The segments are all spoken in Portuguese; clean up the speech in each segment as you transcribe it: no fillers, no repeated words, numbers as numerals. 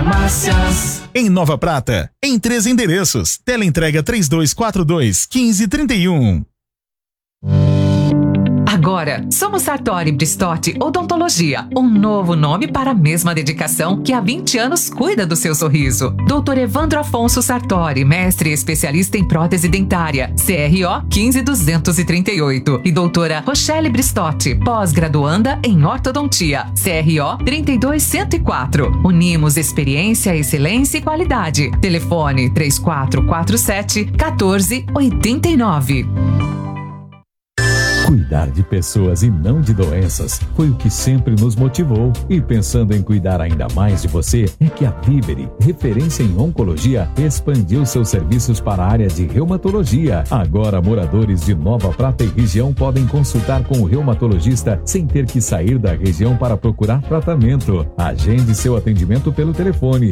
Farmácias. Em Nova Prata, em 3 endereços. Teleentrega 3242-1531. Agora, somos Sartori Bristotti Odontologia, um novo nome para a mesma dedicação que há 20 anos cuida do seu sorriso. Dr. Evandro Afonso Sartori, mestre e especialista em prótese dentária, CRO 15238. E doutora Rochelle Bristotti, pós-graduanda em ortodontia, CRO 32104. Unimos experiência, excelência e qualidade. Telefone 3447-1489. Cuidar de pessoas e não de doenças foi o que sempre nos motivou. E pensando em cuidar ainda mais de você, é que a Vivere, referência em oncologia, expandiu seus serviços para a área de reumatologia. Agora, moradores de Nova Prata e região podem consultar com o reumatologista sem ter que sair da região para procurar tratamento. Agende seu atendimento pelo telefone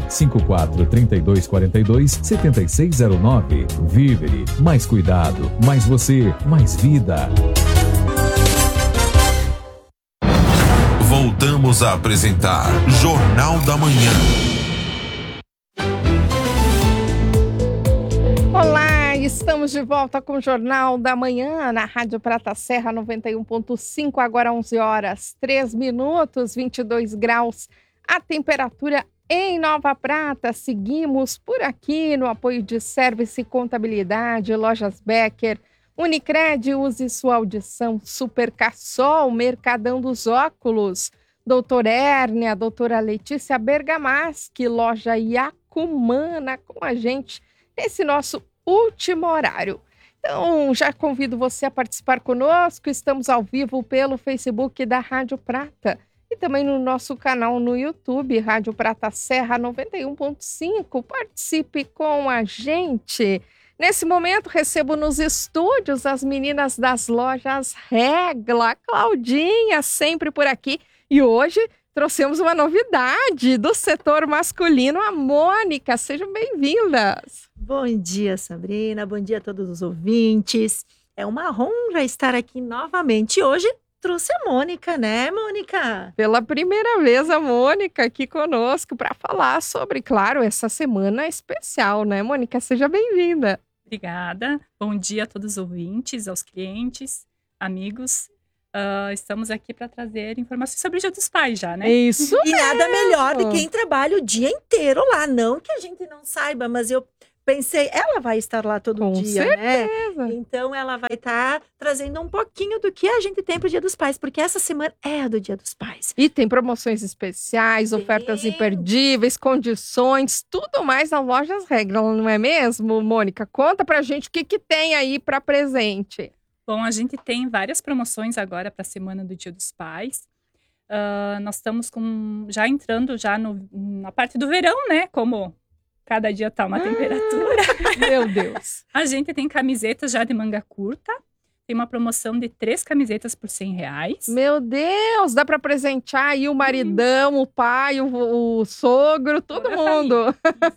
54-3242-7609. Vivere, mais cuidado, mais você, mais vida. Voltamos a apresentar Jornal da Manhã. Olá, estamos de volta com o Jornal da Manhã na Rádio Prata Serra 91.5, agora 11 horas 3 minutos, 22 graus a temperatura em Nova Prata. Seguimos por aqui no apoio de Service e Contabilidade, Lojas Becker, Unicred, use sua audição, Super Cassol, Mercadão dos Óculos, Doutor Hérnia, Doutora Letícia Bergamaschi, Loja Iacumana com a gente nesse nosso último horário. Então, já convido você a participar conosco, estamos ao vivo pelo Facebook da Rádio Prata e também no nosso canal no YouTube, Rádio Prata Serra 91.5, participe com a gente. Nesse momento, recebo nos estúdios as meninas das lojas Regla, Claudinha, sempre por aqui. E hoje trouxemos uma novidade do setor masculino, a Mônica. Sejam bem-vindas. Bom dia, Sabrina. Bom dia a todos os ouvintes. É uma honra estar aqui novamente. Hoje trouxe a Mônica, né, Mônica? Pela primeira vez, a Mônica aqui conosco para falar sobre, claro, essa semana especial, né, Mônica? Seja bem-vinda. Obrigada. Bom dia a todos os ouvintes, aos clientes, amigos. Estamos aqui para trazer informações sobre o Dia dos Pais já, né? Isso E nada melhor do que quem trabalha o dia inteiro lá. Não que a gente não saiba, mas eu pensei, ela vai estar lá todo dia, certeza, né? Então ela vai estar trazendo um pouquinho do que a gente tem pro Dia dos Pais, porque essa semana é a do Dia dos Pais. E tem promoções especiais, Sim. ofertas imperdíveis, condições, tudo mais nas Lojas Regla, não é mesmo, Mônica? Conta pra gente o que tem aí para presente. Bom, a gente tem várias promoções agora para a semana do Dia dos Pais. Nós estamos já entrando na parte do verão, né? Como cada dia tá uma temperatura. Meu Deus. A gente tem camisetas já de manga curta. Tem uma promoção de 3 camisetas por R$100. Meu Deus, dá para presentear aí o maridão, o pai, o sogro, todo Toda a mundo.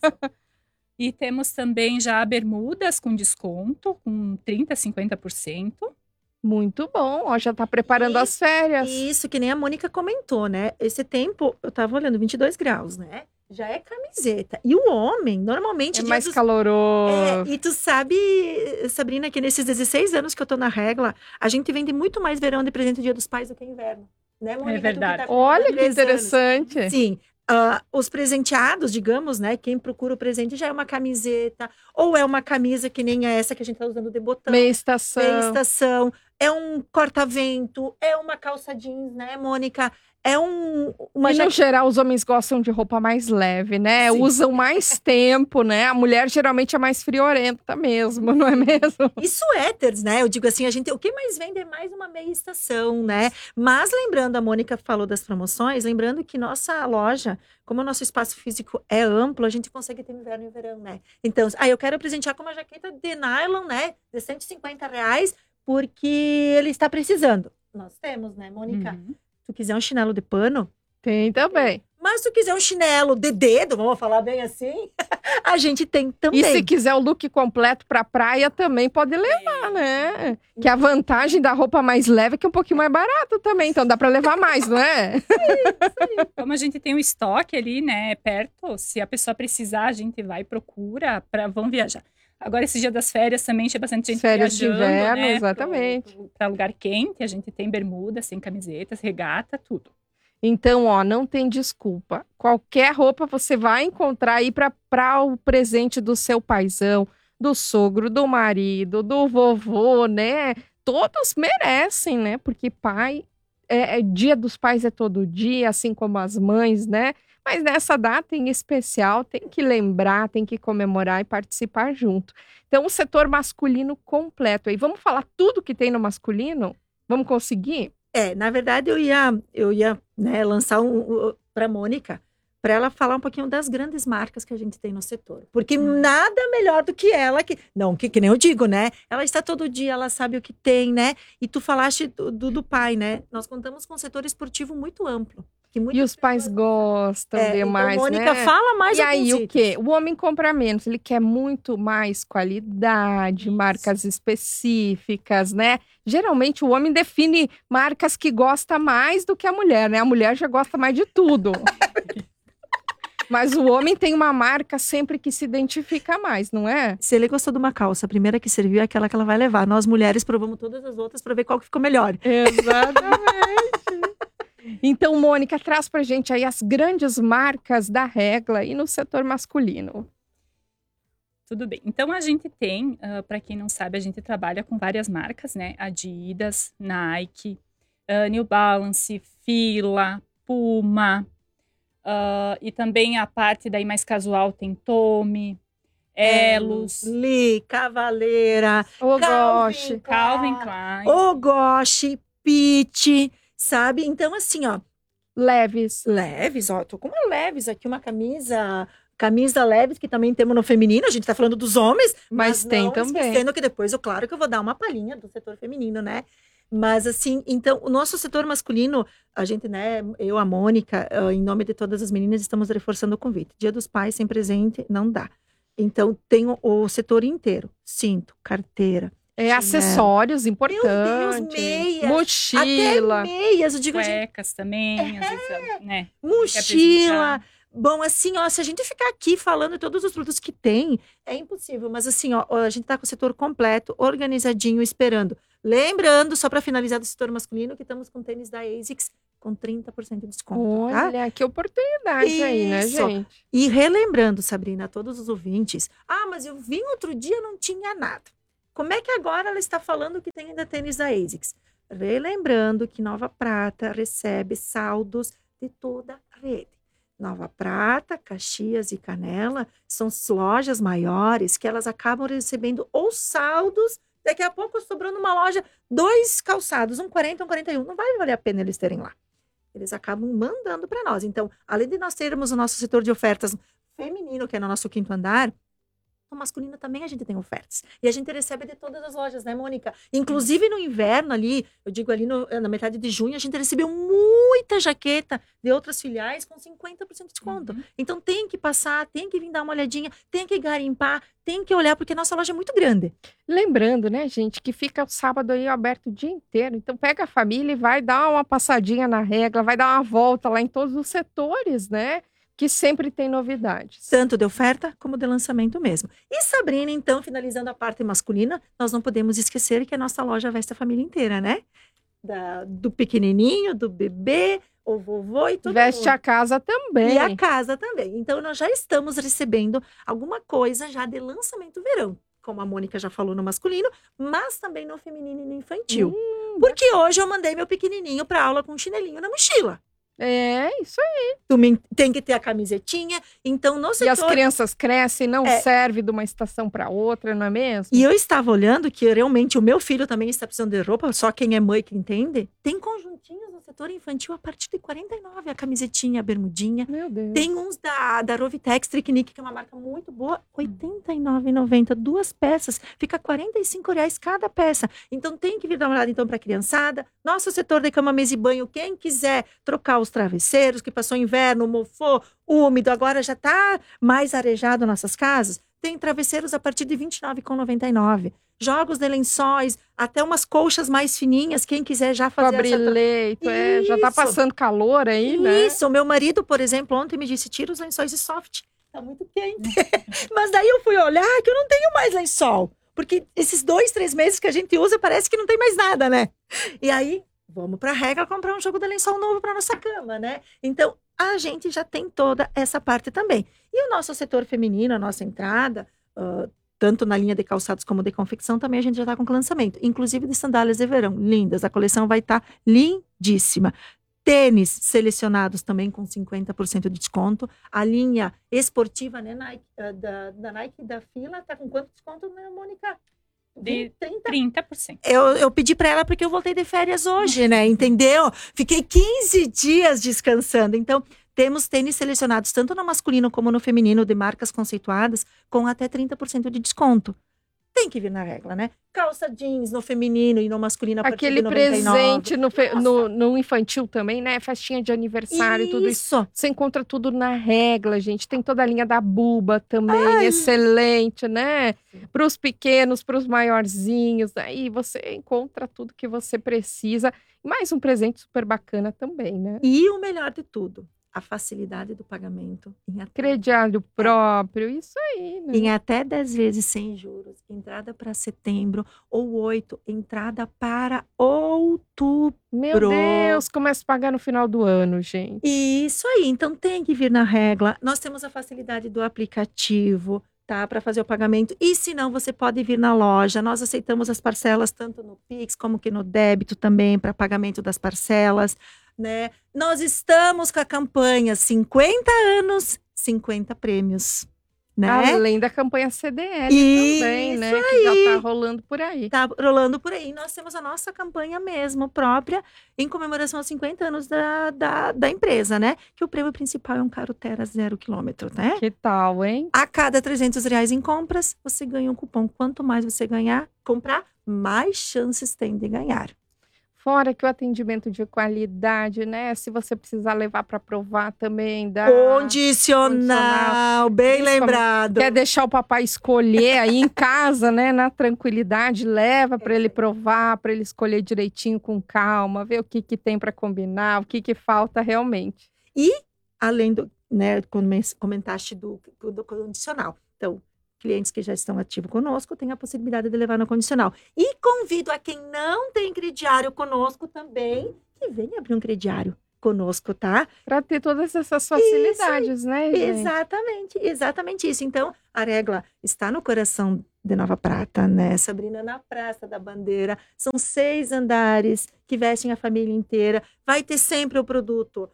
E temos também já bermudas com desconto, com 30%, 50%. Muito bom, ó, já tá preparando as férias. Isso, que nem a Mônica comentou, né? Esse tempo, eu tava olhando, 22 graus, né? Já é camiseta. E o homem, normalmente... É mais caloroso. E tu sabe, Sabrina, que nesses 16 anos que eu tô na Regla, a gente vende muito mais verão de presente do Dia dos Pais do que inverno. Né, Mônica? É verdade. Olha que interessante. Anos. Sim. Os presenteados, digamos, né? Quem procura o presente já é uma camiseta, ou é uma camisa que nem essa que a gente tá usando de botão. Meia estação. É um corta-vento, é uma calça jeans, né, Mônica? É uma no geral, os homens gostam de roupa mais leve, né? Sim. Usam mais tempo, né? A mulher geralmente é mais friorenta mesmo, não é mesmo? E suéteres, né? Eu digo assim, o que mais vende é mais uma meia estação, né? Mas lembrando, a Mônica falou das promoções, lembrando que nossa loja, como o nosso espaço físico é amplo, a gente consegue ter inverno e verão, né? Então, eu quero presentear com uma jaqueta de nylon, né? De R$150, porque ele está precisando. Nós temos, né, Mônica? Uhum. Se tu quiser um chinelo de pano, Tem também. Mas se tu quiser um chinelo de dedo, vamos falar bem assim, a gente tem também. E se quiser o look completo pra praia, também pode levar, né? Que a vantagem da roupa mais leve é que é um pouquinho mais barato também. Então dá pra levar mais, não é? Como a gente tem um estoque ali, né, perto, se a pessoa precisar, a gente vai e procura, vão viajar. Agora, esse dia das férias também tinha bastante gente Férias de viajando, inverno, né, exatamente. Para lugar quente, a gente tem bermuda, sem camisetas, regata, tudo. Então, ó, não tem desculpa. Qualquer roupa você vai encontrar aí para o presente do seu paizão, do sogro, do marido, do vovô, né? Todos merecem, né? Porque pai, dia dos pais é todo dia, assim como as mães, né? Mas nessa data em especial tem que lembrar, tem que comemorar e participar junto. Então, o setor masculino completo. Aí, vamos falar tudo que tem no masculino? Vamos conseguir? Na verdade, eu ia né, lançar para a Mônica, para ela falar um pouquinho das grandes marcas que a gente tem no setor. Porque nada melhor do que ela, que nem eu digo, né? Ela está todo dia, ela sabe o que tem, né? E tu falaste do pai, né? Nós contamos com um setor esportivo muito amplo. E os pais gostam demais, então, Mônica, né? fala mais. E aí, o quê? O homem compra menos, ele quer muito mais qualidade, marcas específicas, né? Geralmente, o homem define marcas que gosta mais do que a mulher, né? A mulher já gosta mais de tudo. Mas o homem tem uma marca sempre que se identifica mais, não é? Se ele gostou de uma calça, a primeira que serviu é aquela que ela vai levar. Nós, mulheres, provamos todas as outras para ver qual que ficou melhor. Exatamente. Então, Mônica, traz pra gente aí as grandes marcas da Regla e no setor masculino. Tudo bem. Então, a gente tem, para quem não sabe, a gente trabalha com várias marcas, né? Adidas, Nike, New Balance, Fila, Puma. E também a parte daí mais casual tem Tommy, Elos, Lee, Cavaleira, Calvin Klein, Ogoshi, Pitt, sabe? Então, assim, ó. Leves, ó. Tô com uma Leves aqui, uma camisa Leves, que também temos no feminino. A gente tá falando dos homens, mas tem não também. Esquecendo que depois, claro que eu vou dar uma palhinha do setor feminino, né? Mas, assim, então, o nosso setor masculino, a gente, né, eu, a Mônica, em nome de todas as meninas, estamos reforçando o convite. Dia dos Pais sem presente, não dá. Então, tem o setor inteiro. Cinto, carteira. Acessórios importantes. Meu Deus, meias. Mochila. Até meias, eu digo, cuecas também, às vezes, né? Mochila. Bom, assim, ó, se a gente ficar aqui falando de todos os produtos que tem, é impossível. Mas assim, ó, a gente tá com o setor completo, organizadinho, esperando. Lembrando, só para finalizar do setor masculino, que estamos com tênis da ASICS com 30% de desconto. Olha, que oportunidade aí, né, gente? E relembrando, Sabrina, a todos os ouvintes, mas eu vim outro dia, não tinha nada. Como é que agora ela está falando que tem ainda tênis da ASICS? Relembrando que Nova Prata recebe saldos de toda a rede. Nova Prata, Caxias e Canela são lojas maiores que elas acabam recebendo ou saldos. Daqui a pouco sobrou numa loja 2 calçados, um 40, um 41. Não vai valer a pena eles terem lá. Eles acabam mandando para nós. Então, além de nós termos o nosso setor de ofertas feminino, que é no nosso 5º andar, no masculino também a gente tem ofertas. E a gente recebe de todas as lojas, né, Mônica? Inclusive no inverno ali, eu digo ali na metade de junho, a gente recebeu muita jaqueta de outras filiais com 50% de desconto. Então tem que passar, tem que vir dar uma olhadinha, tem que garimpar, tem que olhar, porque a nossa loja é muito grande. Lembrando, né, gente, que fica o sábado aí aberto o dia inteiro. Então pega a família e vai dar uma passadinha na Regla, vai dar uma volta lá em todos os setores, né? Que sempre tem novidades. Tanto de oferta como de lançamento mesmo. E Sabrina, então, finalizando a parte masculina, nós não podemos esquecer que a nossa loja veste a família inteira, né? Do pequenininho, do bebê, o vovô e tudo. Veste a casa também. E a casa também. Então, nós já estamos recebendo alguma coisa já de lançamento verão. Como a Mônica já falou no masculino, mas também no feminino e no infantil. Porque hoje eu mandei meu pequenininho para aula com um chinelinho na mochila. É, isso aí. Tem que ter a camisetinha. Então, no setor... E as crianças crescem, não serve de uma estação para outra, não é mesmo? E eu estava olhando que realmente o meu filho também está precisando de roupa, só quem é mãe que entende. Tem conjuntinhos no setor infantil a partir de 49, a camisetinha, a bermudinha. Meu Deus. Tem uns da Rovitex Tricknick, que é uma marca muito boa, R$ 89,90, 2 peças, fica R$ 45,00 cada peça. Então tem que vir dar uma olhada então para a criançada. Nosso setor de cama, mesa e banho, quem quiser trocar o os travesseiros, que passou inverno, mofou, úmido, agora já está mais arejado nossas casas. Tem travesseiros a partir de R$ 29,99. Jogos de lençóis, até umas colchas mais fininhas, quem quiser já fazer Cobre-leito, já tá passando calor aí, né? Isso, o meu marido, por exemplo, ontem me disse, tira os lençóis de soft, tá muito quente. Mas daí eu fui olhar que eu não tenho mais lençol, porque esses 2, 3 meses que a gente usa, parece que não tem mais nada, né? E aí, vamos pra Regla comprar um jogo de lençol novo pra nossa cama, né? Então, a gente já tem toda essa parte também. E o nosso setor feminino, a nossa entrada, tanto na linha de calçados como de confecção, também a gente já está com lançamento. Inclusive de sandálias de verão, lindas. A coleção vai estar lindíssima. Tênis selecionados também com 50% de desconto. A linha esportiva, né, Nike, da Nike da Fila, está com quanto desconto, né, Mônica? De 30%. Eu pedi para ela porque eu voltei de férias hoje, né? Entendeu? Fiquei 15 dias descansando. Então, temos tênis selecionados tanto no masculino como no feminino de marcas conceituadas com até 30% de desconto. Tem que vir na Regla, né? Calça jeans no feminino e no masculino a partir de 99. Presente no infantil também, né? Festinha de aniversário, tudo isso. Você encontra tudo na Regla, gente. Tem toda a linha da Buba também, excelente, né? Para os pequenos, para os maiorzinhos. Aí você encontra tudo que você precisa. Mais um presente super bacana também, né? E o melhor de tudo, a facilidade do pagamento. Crediário próprio, isso aí, né? Em até 10 vezes sem juros. Entrada para setembro ou 8, entrada para outubro. Meu Deus, começa a pagar no final do ano, gente. Isso aí, então tem que vir na Regla. Nós temos a facilidade do aplicativo, tá? Para fazer o pagamento. E se não, você pode vir na loja. Nós aceitamos as parcelas tanto no Pix como que no débito também para pagamento das parcelas. Né? Nós estamos com a campanha 50 anos, 50 prêmios, né? Além da campanha CDL também, né? Que já tá rolando por aí. Tá rolando por aí. Nós temos a nossa campanha mesmo, própria, em comemoração aos 50 anos da empresa, né? Que o prêmio principal é um carro Terra 0 km, né? Que tal, hein? A cada R$300 em compras, você ganha um cupom. Quanto mais você comprar, mais chances tem de ganhar. Fora que o atendimento de qualidade, né? Se você precisar levar para provar também, dá. Condicional, bem lembrado. Quer deixar o papai escolher aí em casa, né? Na tranquilidade, leva para ele provar, para ele escolher direitinho com calma, ver o que tem para combinar, o que falta realmente. E, além do, né, comentaste do condicional. Então, clientes que já estão ativos conosco têm a possibilidade de levar no condicional. E convido a quem não tem crediário conosco também, que venha abrir um crediário conosco, tá? Para ter todas essas facilidades, né, gente? Exatamente isso. Então, a Regla está no coração de Nova Prata, né, Sabrina? Na Praça da Bandeira. São 6 andares que vestem a família inteira. Vai ter sempre o produto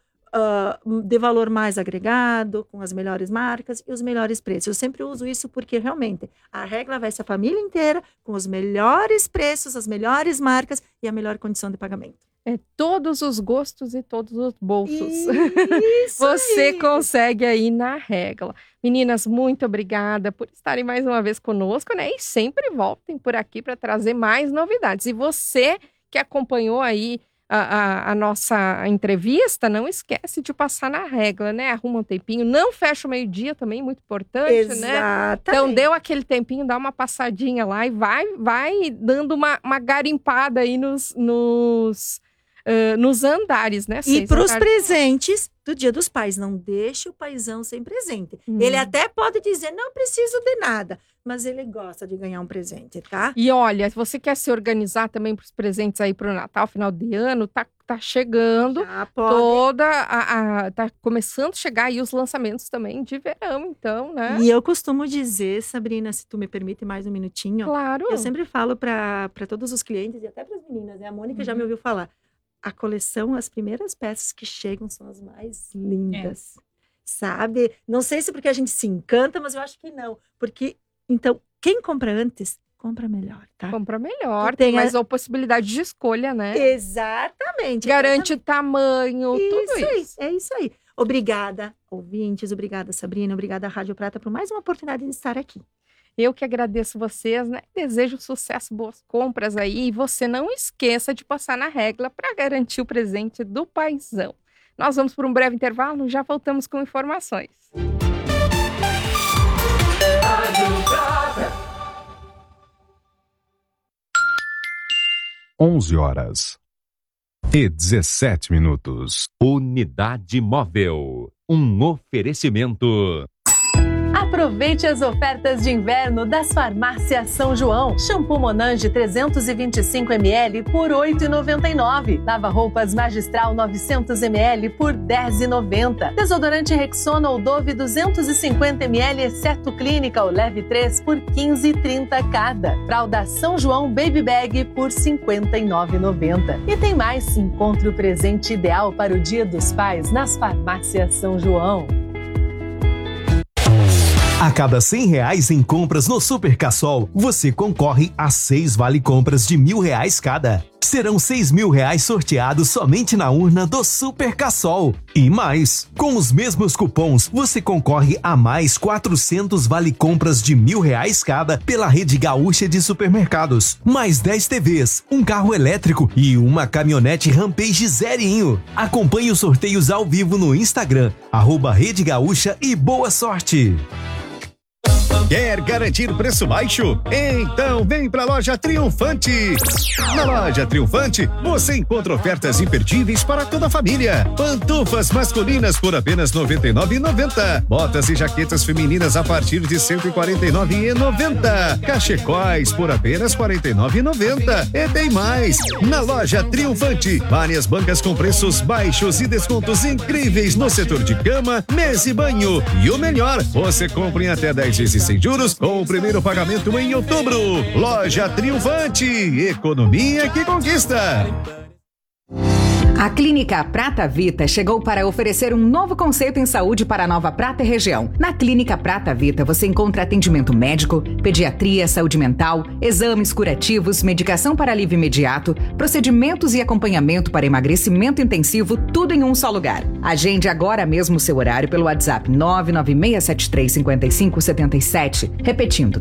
de valor mais agregado, com as melhores marcas e os melhores preços. Eu sempre uso isso porque, realmente, a Regla veste a família inteira com os melhores preços, as melhores marcas e a melhor condição de pagamento. Todos os gostos e todos os bolsos. Isso Você aí. consegue aí na Regla. Meninas, muito obrigada por estarem mais uma vez conosco, né? E sempre voltem por aqui para trazer mais novidades. E você que acompanhou aí a nossa entrevista, não esquece de passar na Regla, né? Arruma um tempinho, não fecha o meio-dia também, muito importante, né? Então, deu aquele tempinho, dá uma passadinha lá e vai dando uma garimpada aí nos andares, né? E para os presentes do Dia dos Pais, não deixe o paizão sem presente. Ele até pode dizer, não preciso de nada, mas ele gosta de ganhar um presente, tá? E olha, se você quer se organizar também para os presentes aí para o Natal, final de ano, tá chegando tá começando a chegar aí os lançamentos também de verão, então, né? E eu costumo dizer, Sabrina, se tu me permite mais um minutinho. Claro. Eu sempre falo para todos os clientes e até para as meninas, né? A Mônica já me ouviu falar. A coleção, as primeiras peças que chegam são as mais lindas, sabe? Não sei se porque a gente se encanta, mas eu acho que não. Porque, então, quem compra antes, compra melhor, tá? Compra melhor, tem mais a possibilidade de escolha, né? Exatamente. Garante tamanho, tudo isso. É isso aí. Obrigada, ouvintes, obrigada, Sabrina, obrigada, Rádio Prata, por mais uma oportunidade de estar aqui. Eu que agradeço vocês, né? Desejo sucesso, boas compras aí. E você não esqueça de passar na Regla para garantir o presente do paizão. Nós vamos por um breve intervalo, já voltamos com informações. 11h17. Unidade Móvel. Um oferecimento. Aproveite as ofertas de inverno das Farmácias São João. Shampoo Monange 325 ml por R$ 8,99. Lava-roupas Magistral 900 ml por R$ 10,90. Desodorante Rexona ou Dove 250 ml, exceto Clínica ou Leve 3 por R$ 15,30 cada. Fralda São João Baby Bag por R$ 59,90. E tem mais, encontre o presente ideal para o Dia dos Pais nas Farmácias São João. A cada R$100 em compras no Super Cassol, você concorre a 6 vale-compras de R$1.000 cada. Serão R$6.000 sorteados somente na urna do Super Cassol. E mais, com os mesmos cupons, você concorre a mais 400 vale-compras de R$1.000 cada pela Rede Gaúcha de Supermercados. Mais 10 TVs, um carro elétrico e uma caminhonete Rampage zerinho. Acompanhe os sorteios ao vivo no Instagram, @Rede Gaúcha e boa sorte! Quer garantir preço baixo? Então vem pra Loja Triunfante. Na Loja Triunfante, você encontra ofertas imperdíveis para toda a família. Pantufas masculinas por apenas R$ 99,90. Botas e jaquetas femininas a partir de R$ 149,90. Cachecóis por apenas R$ 49,90. E tem mais. Na Loja Triunfante, várias bancas com preços baixos e descontos incríveis no setor de cama, mesa e banho. E o melhor, você compra em até 10 vezes sem juros com o primeiro pagamento em outubro. Loja Triunfante, economia que conquista. A Clínica Prata Vita chegou para oferecer um novo conceito em saúde para a Nova Prata e região. Na Clínica Prata Vita você encontra atendimento médico, pediatria, saúde mental, exames curativos, medicação para alívio imediato, procedimentos e acompanhamento para emagrecimento intensivo, tudo em um só lugar. Agende agora mesmo seu horário pelo WhatsApp 996735577. Repetindo,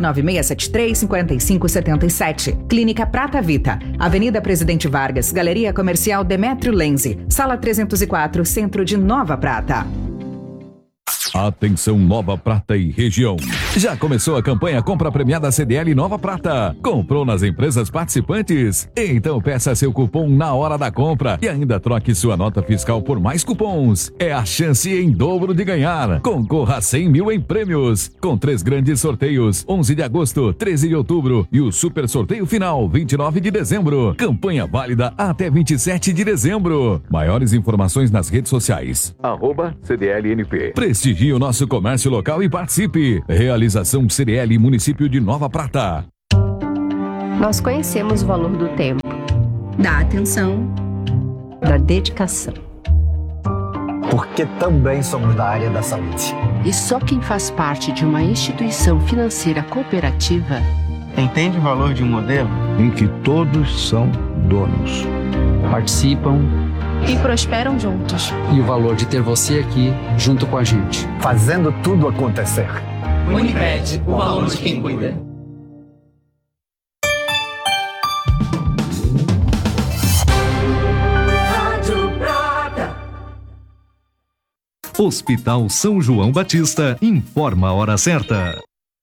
996735577. Clínica Prata Vita, Avenida Presidente Vargas, Galeria Comercial Demetrio Lenze, Sala 304, Centro de Nova Prata. Atenção Nova Prata e região. Já começou a campanha Compra Premiada CDL Nova Prata. Comprou nas empresas participantes? Então peça seu cupom na hora da compra e ainda troque sua nota fiscal por mais cupons. É a chance em dobro de ganhar. Concorra a 100 mil em prêmios, com 3 grandes sorteios, 11 de agosto, 13 de outubro e o super sorteio final, 29 de dezembro. Campanha válida até 27 de dezembro. Maiores informações nas redes sociais. @CDLNP. Prestigie o nosso comércio local e participe. Realização CDL Município de Nova Prata. Nós conhecemos o valor do tempo, da atenção, da dedicação. Porque também somos da área da saúde. E só quem faz parte de uma instituição financeira cooperativa entende o valor de um modelo em que todos são donos, participam e prosperam juntos. E o valor de ter você aqui junto com a gente, fazendo tudo acontecer. Unimed, o valor de quem cuida. Hospital São João Batista informa a hora certa.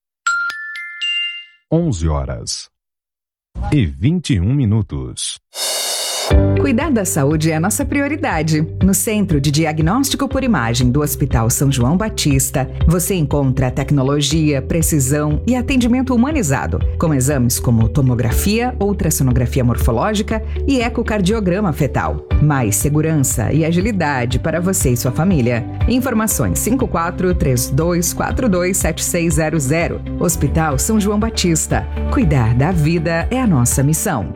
11h21. Cuidar da saúde é a nossa prioridade. No Centro de Diagnóstico por Imagem do Hospital São João Batista, você encontra tecnologia, precisão e atendimento humanizado, com exames como tomografia, ultrassonografia morfológica e ecocardiograma fetal. Mais segurança e agilidade para você e sua família. Informações 5432427600. Hospital São João Batista. Cuidar da vida é a nossa missão.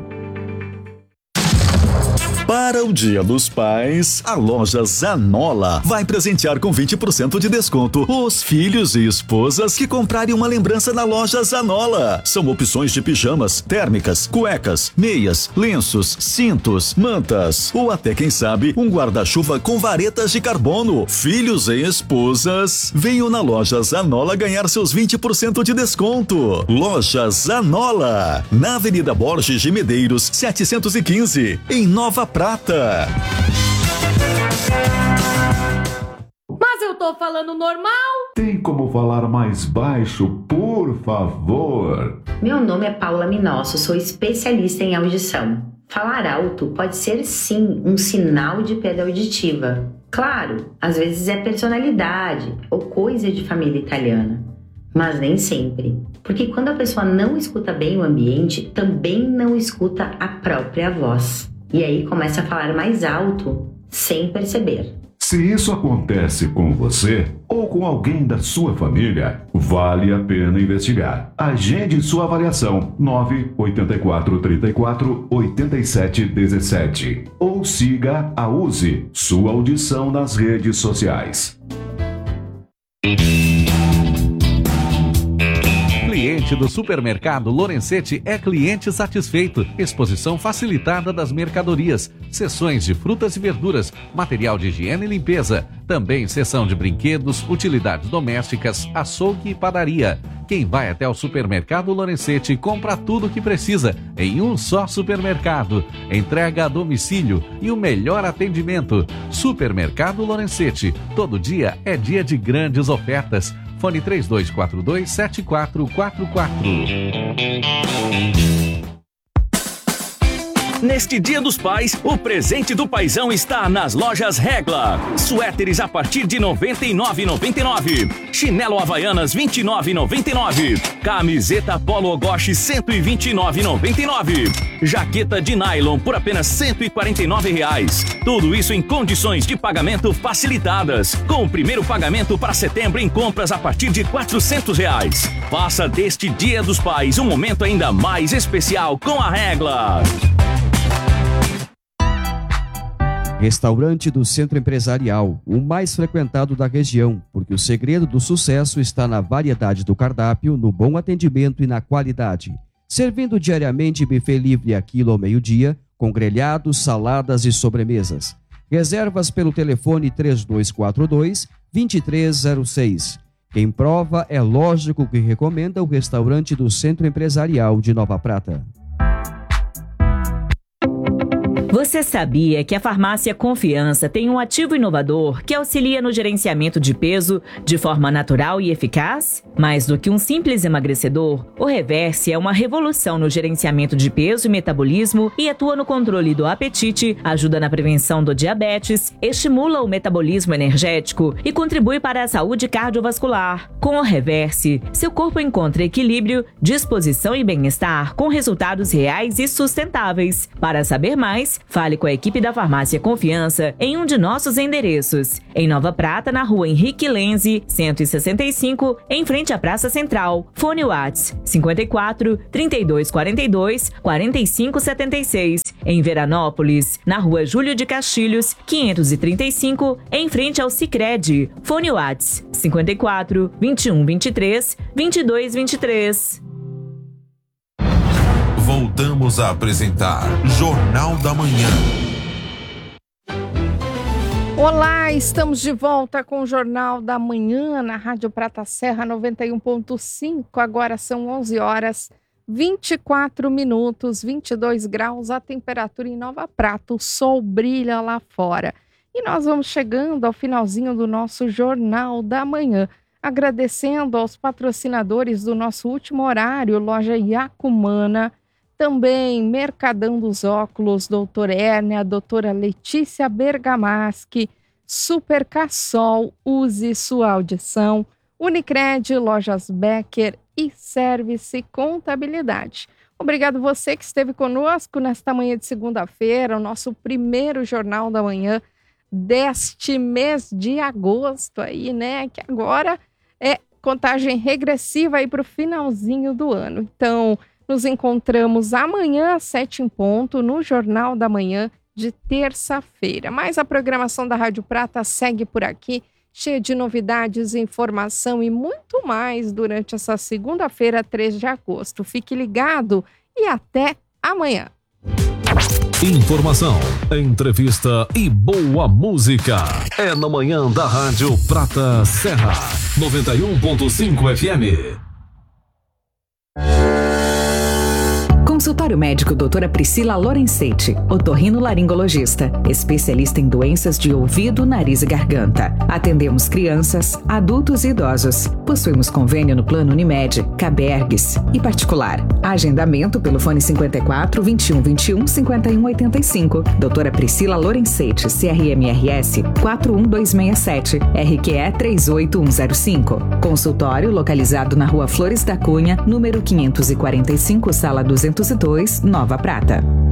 Para o Dia dos Pais, a loja Zanola vai presentear com 20% de desconto os filhos e esposas que comprarem uma lembrança na loja Zanola. São opções de pijamas, térmicas, cuecas, meias, lenços, cintos, mantas ou até, quem sabe, um guarda-chuva com varetas de carbono. Filhos e esposas, venham na loja Zanola ganhar seus 20% de desconto. Loja Zanola, na Avenida Borges de Medeiros, 715, em Nova Prata. Mas eu tô falando normal. Tem como falar mais baixo, por favor? Meu nome é Paula Minosso, sou especialista em audição. Falar alto pode ser sim um sinal de perda auditiva. Claro, às vezes é personalidade ou coisa de família italiana. Mas nem sempre, porque quando a pessoa não escuta bem o ambiente, também não escuta a própria voz. E aí começa a falar mais alto, sem perceber. Se isso acontece com você ou com alguém da sua família, vale a pena investigar. Agende sua avaliação 984 34 87 17 ou siga a USE, sua audição nas redes sociais. Cliente do supermercado Lorenzetti é cliente satisfeito. Exposição facilitada das mercadorias, seções de frutas e verduras, material de higiene e limpeza, também seção de brinquedos, utilidades domésticas, açougue e padaria. Quem vai até o supermercado Lorenzetti compra tudo o que precisa em um só supermercado. Entrega a domicílio e o melhor atendimento. Supermercado Lorenzetti. Todo dia é dia de grandes ofertas. Fone 3242-7444. Neste Dia dos Pais, o presente do paizão está nas lojas Regla. Suéteres a partir de R$ 99,99. Chinelo Havaianas R$ 29,99. Camiseta Polo Ogoshi R$ 129,99. Jaqueta de nylon por apenas R$ 149,00. Tudo isso em condições de pagamento facilitadas. Com o primeiro pagamento para setembro em compras a partir de R$ 400,00. Faça deste Dia dos Pais um momento ainda mais especial com a Regla. Restaurante do Centro Empresarial, o mais frequentado da região, porque o segredo do sucesso está na variedade do cardápio, no bom atendimento e na qualidade. Servindo diariamente buffet livre a quilo ao meio-dia, com grelhados, saladas e sobremesas. Reservas pelo telefone 3242-2306. Quem prova é lógico que recomenda o restaurante do Centro Empresarial de Nova Prata. Você sabia que a Farmácia Confiança tem um ativo inovador que auxilia no gerenciamento de peso de forma natural e eficaz? Mais do que um simples emagrecedor, o Reverse é uma revolução no gerenciamento de peso e metabolismo e atua no controle do apetite, ajuda na prevenção do diabetes, estimula o metabolismo energético e contribui para a saúde cardiovascular. Com o Reverse, seu corpo encontra equilíbrio, disposição e bem-estar com resultados reais e sustentáveis. Para saber mais, fale com a equipe da Farmácia Confiança em um de nossos endereços. Em Nova Prata, na rua Henrique Lenze, 165, em frente à Praça Central. Fone WhatsApp 54 3242 4576. Em Veranópolis, na rua Júlio de Castilhos, 535, em frente ao Sicredi. Fone WhatsApp 54 2123 2223. Voltamos a apresentar Jornal da Manhã. Olá, estamos de volta com o Jornal da Manhã na Rádio Prata Serra 91.5. Agora são 11 horas 24 minutos, 22 graus a temperatura em Nova Prata. O sol brilha lá fora. E nós vamos chegando ao finalzinho do nosso Jornal da Manhã. Agradecendo aos patrocinadores do nosso último horário, Loja Iacumana, também Mercadão dos Óculos, Doutor Hérnia, Doutora Letícia Bergamaschi, Super Cassol, use sua audição, Unicred, Lojas Becker e Service Contabilidade. Obrigado você que esteve conosco nesta manhã de segunda-feira, o nosso primeiro Jornal da Manhã deste mês de agosto aí, né? Que agora é contagem regressiva aí para o finalzinho do ano. Então, nos encontramos amanhã às 7 em ponto no Jornal da Manhã de terça-feira. Mas a programação da Rádio Prata segue por aqui, cheia de novidades, informação e muito mais durante essa segunda-feira, 3 de agosto. Fique ligado e até amanhã. Informação, entrevista e boa música. É na manhã da Rádio Prata Serra, 91.5 FM. Consultório médico doutora Priscila Lorenzetti, otorrinolaringologista, especialista em doenças de ouvido, nariz e garganta. Atendemos crianças, adultos e idosos. Possuímos convênio no Plano Unimed, Cabergues e particular. Agendamento pelo fone 54 21 21 51 85. Doutora Priscila Lorenzetti, CRMRS 41267, RQE 38105. Consultório localizado na Rua Flores da Cunha, número 545, sala 202, Nova Prata.